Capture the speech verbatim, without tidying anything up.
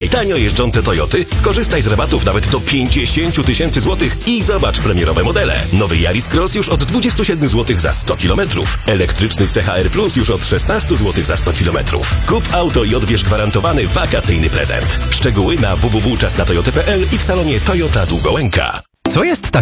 tanio jeżdżące Toyoty? Skorzystaj z rabatów nawet do pięćdziesiąt tysięcy złotych i zobacz premierowe modele. Nowy Yaris Cross już od dwadzieścia siedem złotych za sto kilometrów. Elektryczny C H R Plus już od szesnaście złotych za sto kilometrów. Kup auto i odbierz gwarantowany wakacyjny prezent. Szczegóły na w w w kropka czas na toyoty kropka p l i w salonie Toyota Długołęka. Co jest tak